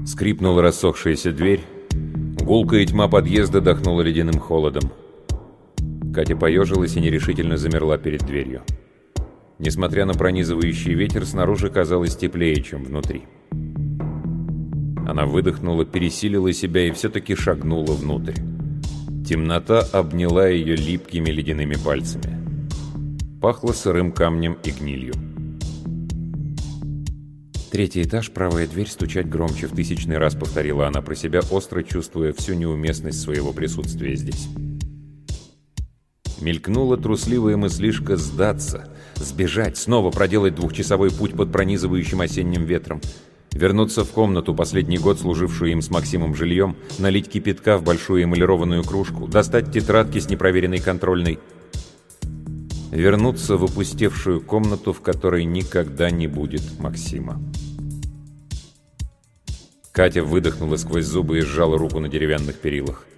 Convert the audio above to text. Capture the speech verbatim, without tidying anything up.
Скрипнула рассохшаяся дверь. Гулкая тьма подъезда дохнула ледяным холодом. Катя поежилась и нерешительно замерла перед дверью. Несмотря на пронизывающий ветер, снаружи казалось теплее, чем внутри. Она выдохнула, пересилила себя и все-таки шагнула внутрь. Темнота обняла ее липкими ледяными пальцами. Пахло сырым камнем и гнилью. «Третий этаж, правая дверь, стучать громче», — в тысячный раз повторила она про себя, остро чувствуя всю неуместность своего присутствия здесь. Мелькнула трусливая мыслишка сдаться, сбежать, снова проделать двухчасовой путь под пронизывающим осенним ветром, вернуться в комнату, последний год служившую им с Максимом жильем, налить кипятка в большую эмалированную кружку, достать тетрадки с непроверенной контрольной, вернуться в опустевшую комнату, в которой никогда не будет Максима. Катя выдохнула сквозь зубы и сжала руку на деревянных перилах.